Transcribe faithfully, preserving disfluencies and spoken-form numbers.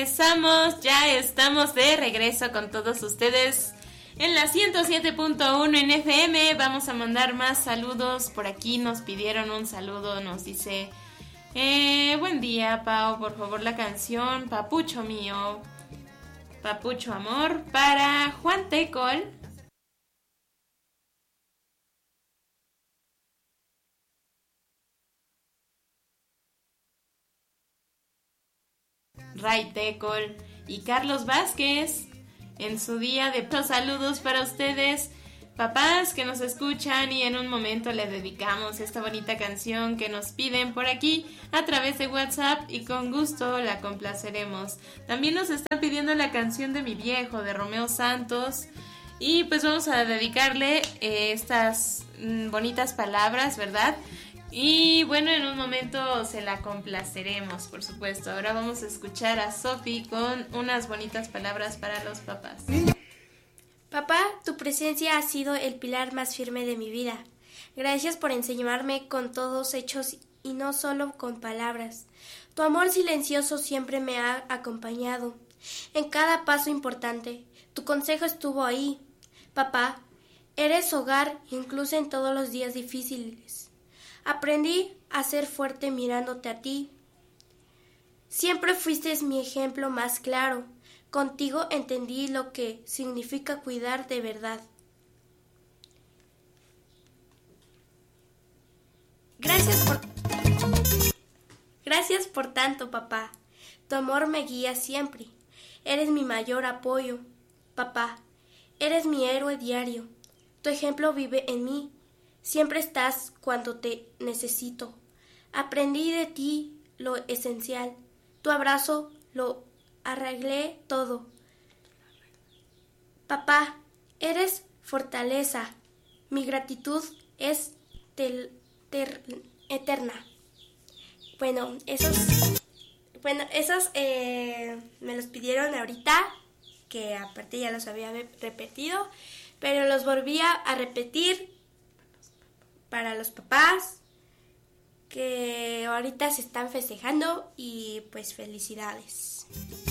regresamos, ya estamos de regreso con todos ustedes en la ciento siete punto uno en F M. Vamos a mandar más saludos. Por aquí nos pidieron un saludo, nos dice eh, buen día, Pau, por favor la canción Papucho mío, Papucho amor, para Juan Tecol. Ray Tecol y Carlos Vázquez en su día de saludos para ustedes, papás que nos escuchan, y en un momento le dedicamos esta bonita canción que nos piden por aquí a través de WhatsApp y con gusto la complaceremos. También nos están pidiendo la canción de Mi Viejo de Romeo Santos y pues vamos a dedicarle eh, estas mm, bonitas palabras, ¿verdad? Y bueno, en un momento se la complaceremos, por supuesto. Ahora vamos a escuchar a Sophie con unas bonitas palabras para los papás. Papá, tu presencia ha sido el pilar más firme de mi vida. Gracias por enseñarme con todos hechos y no solo con palabras. Tu amor silencioso siempre me ha acompañado. En cada paso importante, tu consejo estuvo ahí. Papá, eres hogar incluso en todos los días difíciles. Aprendí a ser fuerte mirándote a ti. Siempre fuiste mi ejemplo más claro. Contigo entendí lo que significa cuidar de verdad. Gracias por... Gracias por tanto, papá. Tu amor me guía siempre. Eres mi mayor apoyo. Papá, eres mi héroe diario. Tu ejemplo vive en mí. Siempre estás cuando te necesito. Aprendí de ti lo esencial. Tu abrazo lo arreglé todo. Papá, eres fortaleza. Mi gratitud es tel, ter, eterna. Bueno, esos, bueno, esos eh, me los pidieron ahorita, que aparte ya los había repetido, pero los volví a repetir para los papás que ahorita se están festejando y pues felicidades.